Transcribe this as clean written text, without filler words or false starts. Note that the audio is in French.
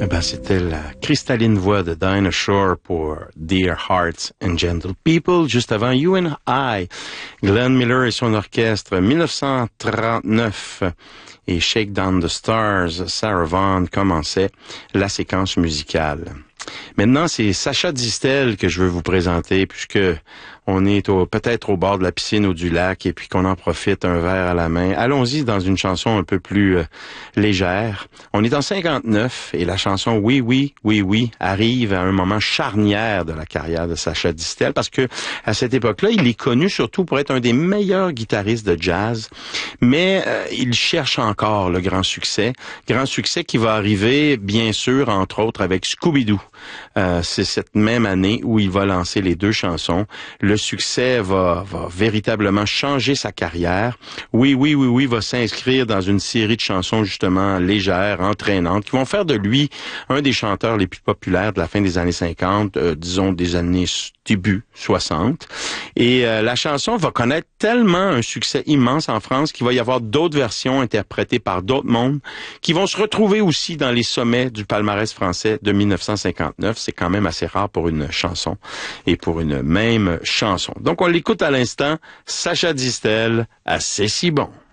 Eh ben, c'était la cristalline voix de Dinah Shore pour Dear Hearts and Gentle People. Juste avant, You and I, Glenn Miller et son orchestre, 1939. Et Shake Down the Stars, Sarah Vaughan commençait la séquence musicale. Maintenant, c'est Sacha Distel que je veux vous présenter, puisque on est peut-être au bord de la piscine ou du lac et puis qu'on en profite un verre à la main. Allons-y dans une chanson un peu plus légère. On est en 59 et la chanson Oui, oui, oui, oui arrive à un moment charnière de la carrière de Sacha Distel parce que à cette époque-là, il est connu surtout pour être un des meilleurs guitaristes de jazz, mais il cherche encore le grand succès qui va arriver bien sûr entre autres avec Scooby-Doo. C'est cette même année où il va lancer les deux chansons. Le succès va véritablement changer sa carrière. Oui, oui, oui, oui va s'inscrire dans une série de chansons justement légères, entraînantes, qui vont faire de lui un des chanteurs les plus populaires de la fin des années 50, disons des années début 60. Et la chanson va connaître tellement un succès immense en France qu'il va y avoir d'autres versions interprétées par d'autres mondes qui vont se retrouver aussi dans les sommets du palmarès français de 1959. C'est quand même assez rare pour une chanson et pour une même chanson. Donc on l'écoute à l'instant, Sacha Distel, assez si bon.